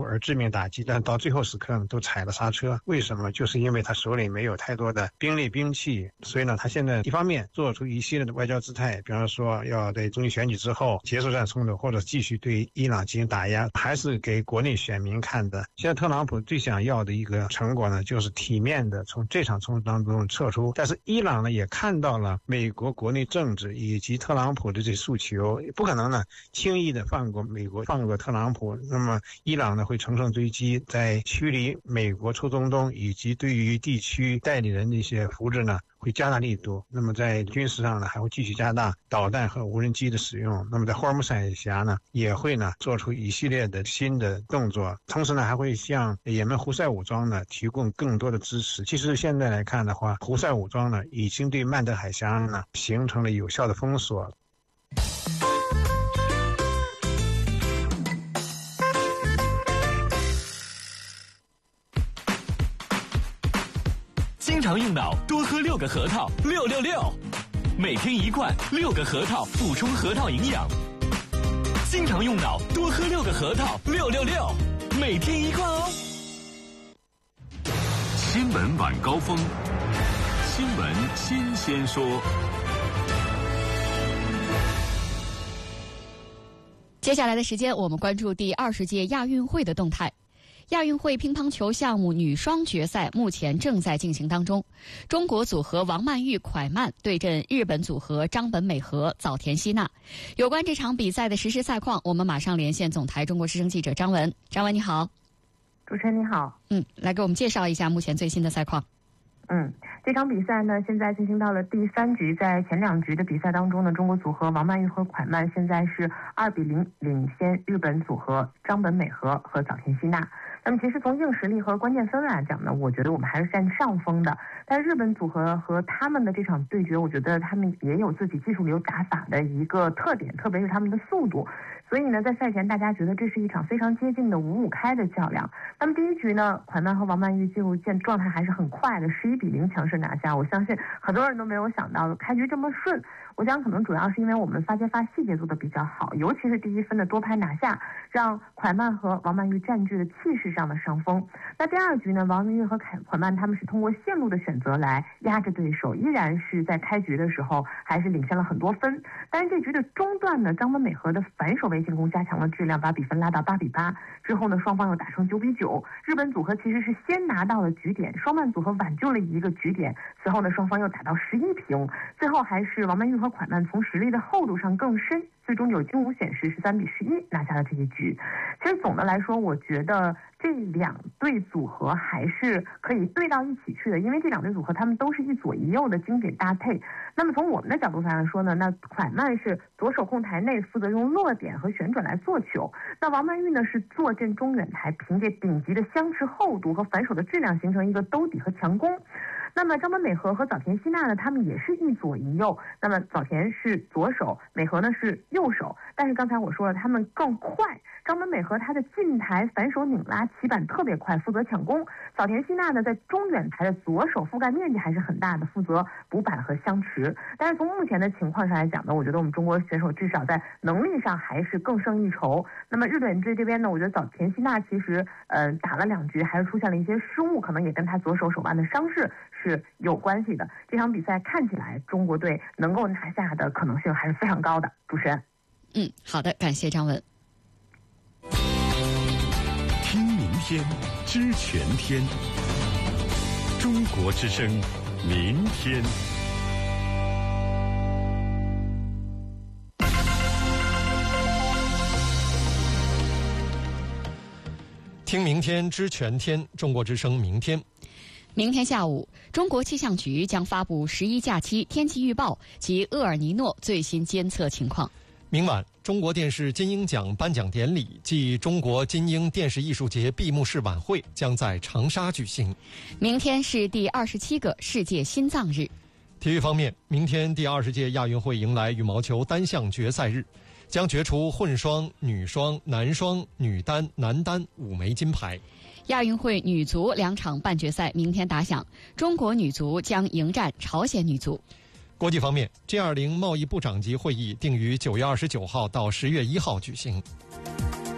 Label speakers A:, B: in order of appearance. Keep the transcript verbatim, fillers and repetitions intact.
A: 而致命打击，但到最后时刻呢都踩了刹车。为什么？就是因为他手里没有太多的兵力兵器，所以呢他现在一方面做出一系列的外交姿态，比方说要在中期选举之后结束这场冲突，或者继续对伊朗进行打压，还是给国内选民看的。现在特朗普最想要的一个成果呢，就是体面的从这场冲突当中撤出。但是伊朗呢也看到了美国国内政治以及特朗普的这诉求，不可能呢轻易的放过美国，放过特朗普。那么伊朗呢会乘胜追击，在驱离美国出中东以及对于地区代理人的一些扶植呢会加大力度。那么在军事上呢还会继续加大导弹和无人机的使用。那么在霍尔木兹海峡呢也会呢做出一系列的新的动作，同时呢还会向也门胡塞武装呢提供更多的支持。其实现在来看的话，胡塞武装呢已经对曼德海峡呢形成了有效的封锁。
B: 经常用脑，多喝六个核桃，六六六，每天一罐，六个核桃，补充核桃营养。经常用脑，多喝六个核桃，六六六，每天一罐哦。
C: 新闻晚高峰，新闻新鲜说。
D: 接下来的时间，我们关注第二十届亚运会的动态。亚运会乒乓球项目女双决赛目前正在进行当中，中国组合王曼玉、蒯曼对阵日本组合张本美和、早田希娜。有关这场比赛的实时赛况，我们马上连线总台中国之声记者张文。张文你好。
E: 主持人你好。
D: 嗯，来给我们介绍一下目前最新的赛况。
E: 嗯，这场比赛呢，现在进行到了第三局，在前两局的比赛当中呢，中国组合王曼玉和蒯曼现在是二比零领先日本组合张本美和和早田希娜。那么其实从硬实力和关键分来讲呢，我觉得我们还是占上风的。但日本组合和他们的这场对决，我觉得他们也有自己技术流打法的一个特点，特别是他们的速度。所以呢，在赛前大家觉得这是一场非常接近的五五开的较量。那么第一局呢，蒯曼和王曼玉进入见状态还是很快的，十一比零强势拿下。我相信很多人都没有想到开局这么顺。我想可能主要是因为我们发接发细节做得比较好，尤其是第一分的多拍拿下，让蒯曼和王曼玉占据了气势上的上风。那第二局呢，王曼玉和蒯曼他们是通过线路的选择来压着对手，依然是在开局的时候还是领先了很多分。但是这局的中段呢，张本美和的反手为进攻加强了质量，把比分拉到八比八。之后呢，双方又打成九比九。日本组合其实是先拿到了局点，双曼组合挽救了一个局点，此后呢，双方又打到十一平。最后还是王曼玉和蒯曼从实力的厚度上更深，最终有金无显示十三比十一拿下了这一局。其实总的来说，我觉得这两对组合还是可以对到一起去的，因为这两对组合他们都是一左一右的经典搭配。那么从我们的角度上来说呢，那蒯曼是左手控台内负责用落点和旋转来做球，那王曼玉呢是坐镇中远台，凭借顶级的相持厚度和反手的质量形成一个兜底和强攻。那么张本美和和早田希娜呢，他们也是一左一右，那么早田是左手，美和呢是右手，但是刚才我说了他们更快，张本美和她的近台反手拧拉起板特别快，负责抢攻，早田希娜呢在中远台的左手覆盖面积还是很大的，负责补板和相持。但是从目前的情况上来讲呢，我觉得我们中国选手至少在能力上还是更胜一筹。那么日本队这边呢，我觉得早田希娜其实呃打了两局还是出现了一些失误，可能也跟他左手手腕的伤势是有关系的。这场比赛看起来中国队能够拿下的可能性还是非常高的。主持人，
D: 嗯，好的，感谢张文。
C: 听明天，知全天。中国之声，明天。
F: 听明天，知全天。中国之声，明天。
D: 明天下午，中国气象局将发布十一假期天气预报及厄尔尼诺最新监测情况。
F: 明晚，中国电视金鹰奖颁奖典礼暨中国金鹰电视艺术节闭幕式晚会将在长沙举行。
D: 明天是第二十七个世界心脏日。
F: 体育方面，明天第二十届亚运会迎来羽毛球单项决赛日，将决出混双、女双、男双、女单、男单五枚金牌。
D: 亚运会女足两场半决赛明天打响，中国女足将迎战朝鲜女足。
F: 国际方面 ，G 二十 贸易部长级会议定于九月二十九号到十月一号举行。